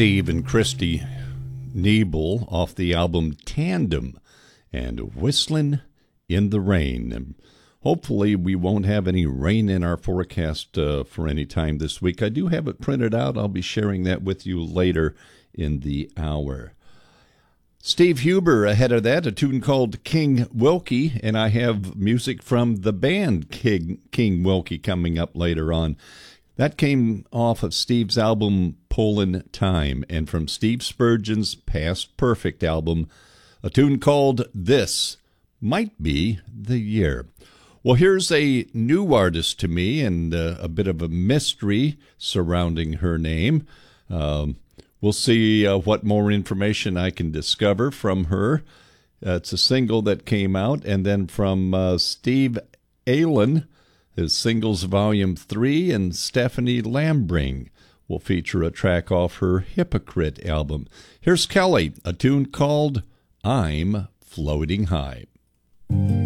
Steve and Christy Niebel off the album Tandem and Whistling in the Rain. And hopefully we won't have any rain in our forecast for any time this week. I do have it printed out. I'll be sharing that with you later in the hour. Steve Huber ahead of that, a tune called King Wilkie, and I have music from the band King Wilkie coming up later on. That came off of Steve's album Pollin' Time, and from Steve Spurgeon's Past Perfect album, a tune called This Might Be the Year. Well, here's a new artist to me and a bit of a mystery surrounding her name. We'll see what more information I can discover from her. It's a single that came out, and then from Steve Allen, his Singles Volume 3, and Stephanie Lambring will feature a track off her Hypocrite album. Here's Kelly, a tune called I'm Floating High.